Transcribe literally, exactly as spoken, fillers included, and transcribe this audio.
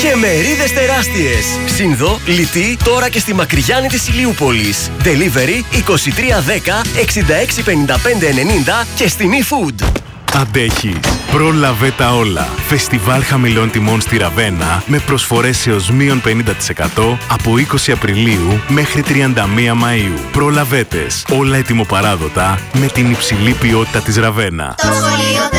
Και μερίδες τεράστιες. Σύνδο, Λιτή, τώρα και στη Μακριγιάννη της Ηλιούπολης. Delivery είκοσι τρία δέκα εξήντα έξι πενήντα πέντε ενενήντα και στη Me Food. Αντέχεις. Πρόλαβε τα όλα. Φεστιβάλ χαμηλών τιμών στη Ραβένα με προσφορές έως μείον πενήντα τοις εκατό από είκοσι Απριλίου μέχρι τριάντα μία Μαΐου. Προλαβέτες. Όλα ετοιμοπαράδοτα με την υψηλή ποιότητα της Ραβένα. Το σχολείο